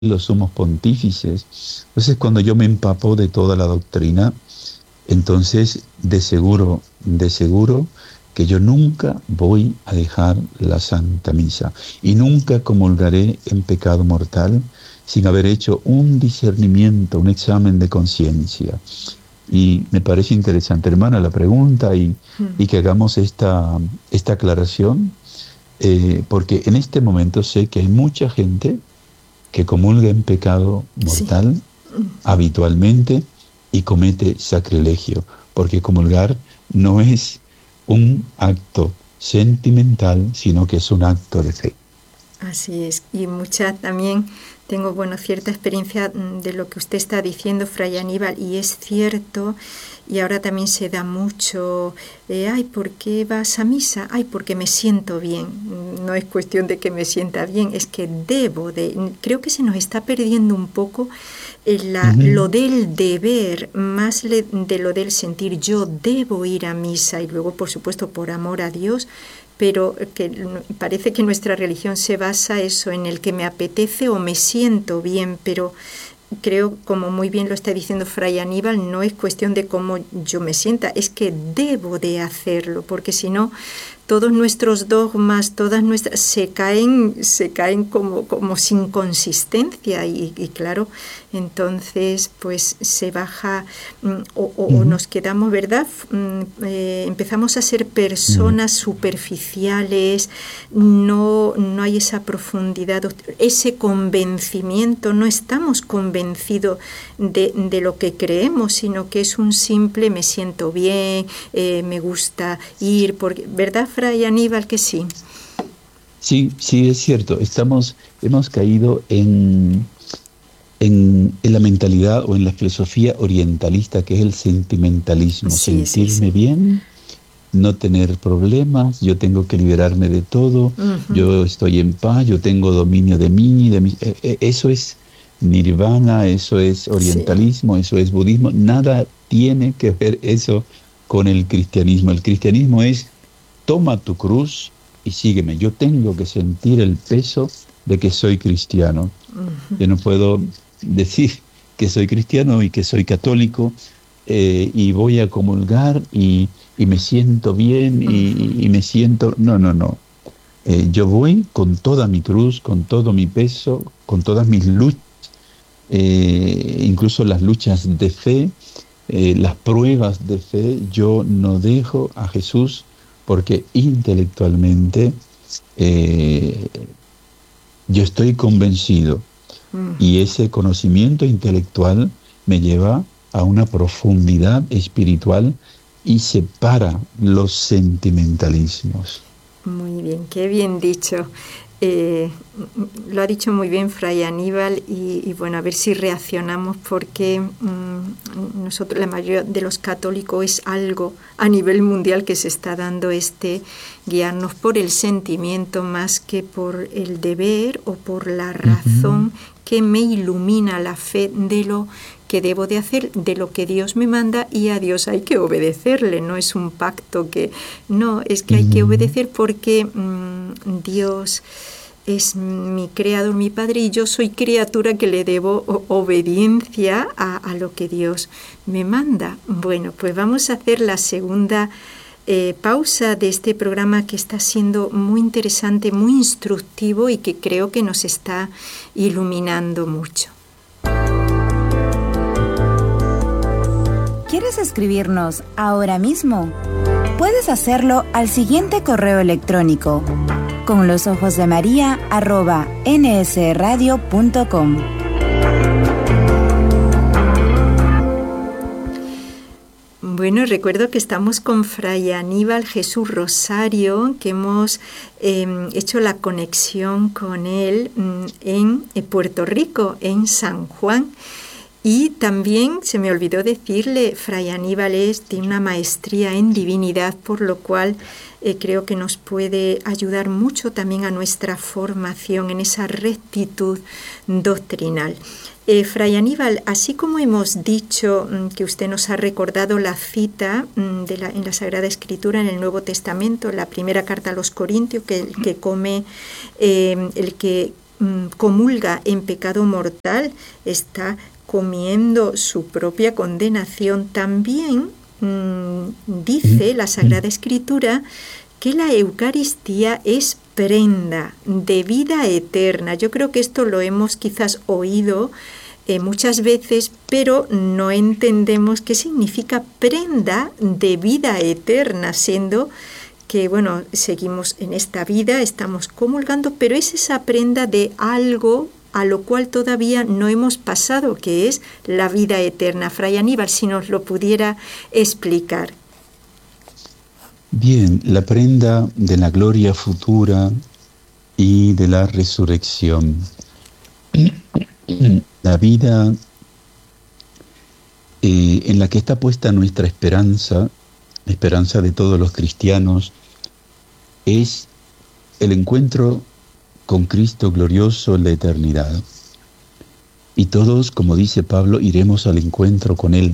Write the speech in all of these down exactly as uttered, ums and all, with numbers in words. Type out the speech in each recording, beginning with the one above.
los sumos pontífices. Entonces, cuando yo me empapo de toda la doctrina, entonces de seguro, de seguro que yo nunca voy a dejar la Santa Misa y nunca comulgaré en pecado mortal sin haber hecho un discernimiento, un examen de conciencia. Y me parece interesante, hermana, la pregunta y, y que hagamos esta, esta aclaración, eh, porque en este momento sé que hay mucha gente que comulga en pecado mortal Sí. habitualmente y comete sacrilegio, porque comulgar no es un acto sentimental, sino que es un acto de fe. Así es, y mucha también tengo, bueno, cierta experiencia de lo que usted está diciendo, Fray Aníbal, y es cierto, y ahora también se da mucho, eh, ay, ¿por qué vas a misa? Ay, porque me siento bien. No es cuestión de que me sienta bien, es que debo de, creo que se nos está perdiendo un poco la, Uh-huh. lo del deber, más le, de lo del sentir, yo debo ir a misa, y luego, por supuesto, por amor a Dios, pero que parece que nuestra religión se basa eso en el que me apetece o me siento bien, pero creo, como muy bien lo está diciendo Fray Aníbal, no es cuestión de cómo yo me sienta, es que debo de hacerlo, porque si no, todos nuestros dogmas, todas nuestras, se caen, se caen como, como sin consistencia y, y claro, entonces pues se baja o, o, Uh-huh. o nos quedamos, ¿verdad? Eh, empezamos a ser personas superficiales, no, no hay esa profundidad, ese convencimiento, no estamos convencidos de, de lo que creemos, sino que es un simple me siento bien, eh, me gusta ir, porque, ¿verdad, Fray Aníbal, que sí? Sí, sí, es cierto. Estamos, hemos caído en, en, en la mentalidad o en la filosofía orientalista, que es el sentimentalismo, Sí, sí, sentirme sí. bien, no tener problemas, yo tengo que liberarme de todo, Uh-huh. yo estoy en paz, yo tengo dominio de mí, de mí. Eh, eh, Eso es nirvana, eso es Sí. orientalismo, eso es budismo. Nada tiene que ver eso con el cristianismo. El cristianismo es toma tu cruz y sígueme. Yo tengo que sentir el peso de que soy cristiano. Uh-huh. Yo no puedo decir que soy cristiano y que soy católico eh, y voy a comulgar y, y me siento bien Uh-huh. y, y me siento... No, no, no. Eh, yo voy con toda mi cruz, con todo mi peso, con todas mis luchas, eh, incluso las luchas de fe, eh, las pruebas de fe. Yo no dejo a Jesús porque intelectualmente eh, yo estoy convencido Uh-huh. y ese conocimiento intelectual me lleva a una profundidad espiritual y separa los sentimentalismos. Muy bien, qué bien dicho. Eh, lo ha dicho muy bien Fray Aníbal y, y bueno, a ver si reaccionamos porque mmm, nosotros, la mayoría de los católicos, es algo a nivel mundial que se está dando este guiarnos por el sentimiento más que por el deber o por la razón Uh-huh. que me ilumina la fe de lo que debo de hacer, de lo que Dios me manda, y a Dios hay que obedecerle, no es un pacto que, no, es que hay que Uh-huh. obedecer porque mmm, Dios es mi creador, mi padre, y yo soy criatura que le debo obediencia a, a lo que Dios me manda. Bueno, pues vamos a hacer la segunda eh, pausa de este programa que está siendo muy interesante, muy instructivo y que creo que nos está iluminando mucho. ¿Quieres escribirnos ahora mismo? Puedes hacerlo al siguiente correo electrónico: con los ojos de María arroba n s radio punto com. Bueno, recuerdo que estamos con Fray Aníbal Jesús Rosario, que hemos eh, hecho la conexión con él mm, en Puerto Rico, en San Juan. Y también se me olvidó decirle, Fray Aníbal es, tiene una maestría en divinidad, por lo cual eh, creo que nos puede ayudar mucho también a nuestra formación en esa rectitud doctrinal. Eh, Fray Aníbal, así como hemos dicho mm, que usted nos ha recordado la cita mm, de la, en la Sagrada Escritura, en el Nuevo Testamento, la primera carta a los Corintios, que el que come, eh, el que mmm, comulga en pecado mortal, está comiendo su propia condenación. También mmm, dice la Sagrada Escritura que la Eucaristía es prenda de vida eterna. Yo creo que esto lo hemos quizás oído eh, muchas veces, pero no entendemos qué significa prenda de vida eterna, siendo que, bueno, seguimos en esta vida, estamos comulgando, pero es esa prenda de algo a lo cual todavía no hemos pasado, que es la vida eterna. Fray Aníbal, si nos lo pudiera explicar. Bien, la prenda de la gloria futura y de la resurrección. La vida eh, en la que está puesta nuestra esperanza, la esperanza de todos los cristianos, es el encuentro con Cristo glorioso en la eternidad. Y todos, como dice Pablo, iremos al encuentro con Él.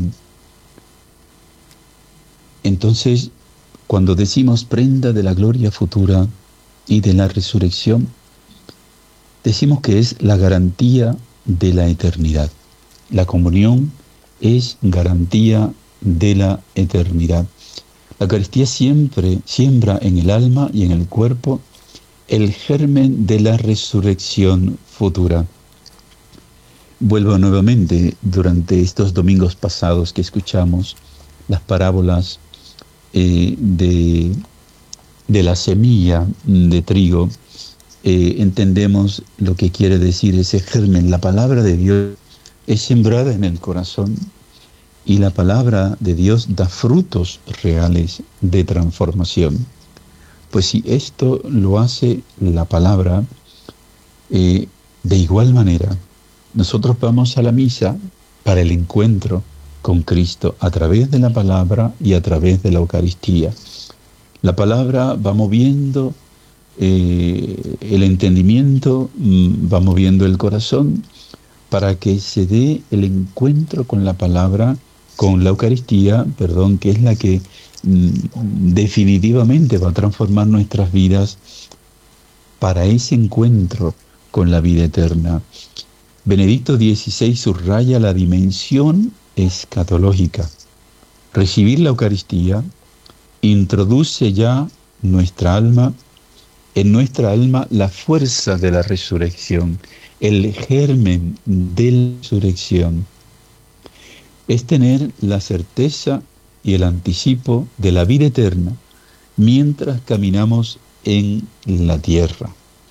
Entonces, cuando decimos prenda de la gloria futura y de la resurrección, decimos que es la garantía de la eternidad. La comunión es garantía de la eternidad. La Eucaristía siempre siembra en el alma y en el cuerpo el germen de la resurrección futura. Vuelvo nuevamente, durante estos domingos pasados que escuchamos las parábolas eh, de, de la semilla de trigo, eh, entendemos lo que quiere decir ese germen. La palabra de Dios es sembrada en el corazón y la palabra de Dios da frutos reales de transformación. Pues si esto lo hace la palabra, eh, de igual manera, nosotros vamos a la misa para el encuentro con Cristo a través de la palabra y a través de la Eucaristía. La palabra va moviendo eh, el entendimiento, va moviendo el corazón para que se dé el encuentro con la palabra, con la Eucaristía, perdón, que es la que mm, definitivamente va a transformar nuestras vidas para ese encuentro con la vida eterna. Benedicto dieciséis subraya la dimensión escatológica. Recibir la Eucaristía introduce ya nuestra alma, en nuestra alma la fuerza de la resurrección, el germen de la resurrección. Es tener la certeza y el anticipo de la vida eterna mientras caminamos en la tierra.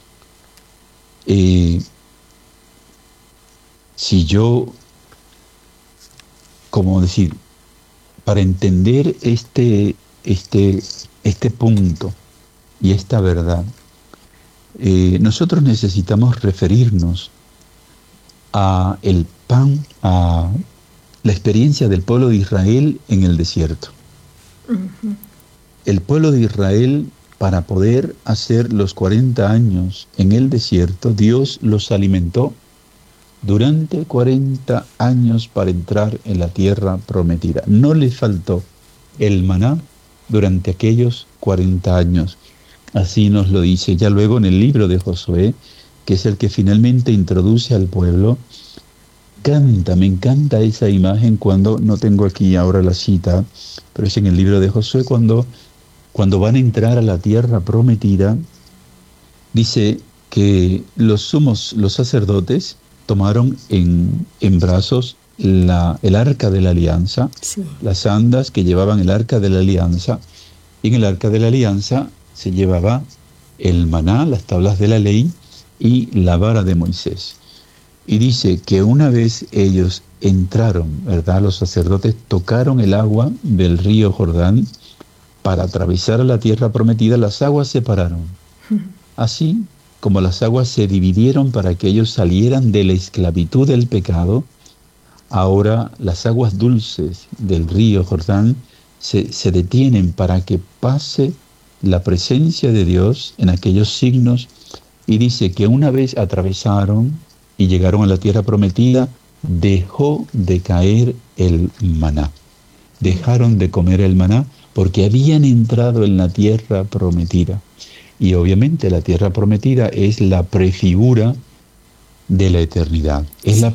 Eh, si yo, como decir, para entender este, este, este punto y esta verdad, eh, nosotros necesitamos referirnos a el pan, a la experiencia del pueblo de Israel en el desierto. Uh-huh. El pueblo de Israel, para poder hacer los cuarenta años en el desierto, Dios los alimentó durante cuarenta años para entrar en la tierra prometida. No les faltó el maná durante aquellos cuarenta años. Así nos lo dice ya luego en el libro de Josué, que es el que finalmente introduce al pueblo. Canta, me encanta esa imagen cuando, no tengo aquí ahora la cita, pero es en el libro de Josué, cuando, cuando van a entrar a la tierra prometida, dice que los sumos, los sacerdotes, tomaron en, en brazos la, el arca de la alianza, sí. Las andas que llevaban el arca de la alianza, y en el arca de la alianza se llevaba el maná, las tablas de la ley y la vara de Moisés. Y dice que una vez ellos entraron, ¿verdad? Los sacerdotes tocaron el agua del río Jordán para atravesar a la tierra prometida, las aguas se separaron. Así como las aguas se dividieron para que ellos salieran de la esclavitud del pecado, ahora las aguas dulces del río Jordán se, se detienen para que pase la presencia de Dios en aquellos signos, y dice que una vez atravesaron y llegaron a la tierra prometida, dejó de caer el maná. Dejaron de comer el maná porque habían entrado en la tierra prometida. Y obviamente la tierra prometida es la prefigura de la eternidad. Es la